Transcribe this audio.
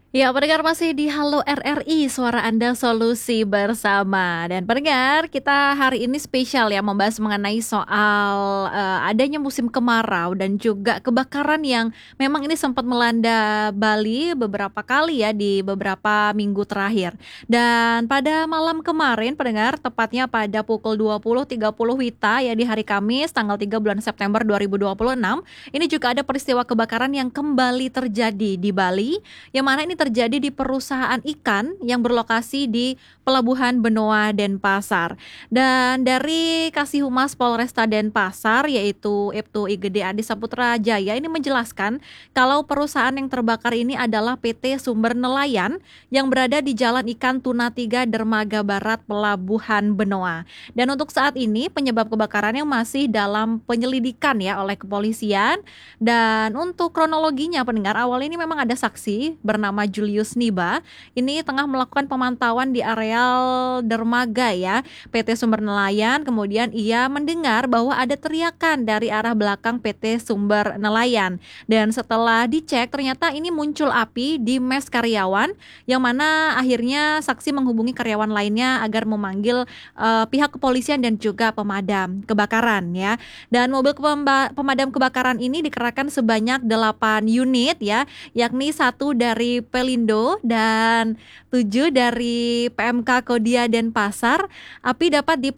Ya, pendengar masih di Halo RRI, suara Anda solusi bersama. Dan pendengar, kita hari ini spesial ya membahas mengenai soal adanya musim kemarau dan juga kebakaran yang memang ini sempat melanda Bali beberapa kali ya di beberapa minggu terakhir. Dan pada malam kemarin pendengar, tepatnya pada pukul 20.30 WITA ya di hari Kamis tanggal 3 bulan September 2026, ini juga ada peristiwa kebakaran yang kembali terjadi di Bali yang mana ini terjadi di perusahaan ikan yang berlokasi di Pelabuhan Benoa Denpasar. Dan dari Kasih Humas Polresta Denpasar yaitu Ibtu IGD Adi Saputra Jaya ini menjelaskan kalau perusahaan yang terbakar ini adalah PT Sumber Nelayan yang berada di Jalan Ikan Tuna 3 Dermaga Barat Pelabuhan Benoa. Dan untuk saat ini penyebab kebakarannya masih dalam penyelidikan ya oleh kepolisian. Dan untuk kronologinya pendengar, awal ini memang ada saksi bernama Julius Niba. Ini tengah melakukan pemantauan di areal dermaga ya PT Sumber Nelayan. Kemudian ia mendengar bahwa ada teriakan dari arah belakang PT Sumber Nelayan. Dan setelah dicek ternyata ini muncul api di mes karyawan yang mana akhirnya saksi menghubungi karyawan lainnya agar memanggil pihak kepolisian dan juga pemadam kebakaran ya. Dan mobil pemadam kebakaran ini dikerahkan sebanyak 8 unit ya, yakni 1 dari Pelindo dan 7 dari PMK Kodia Denpasar. Api dapat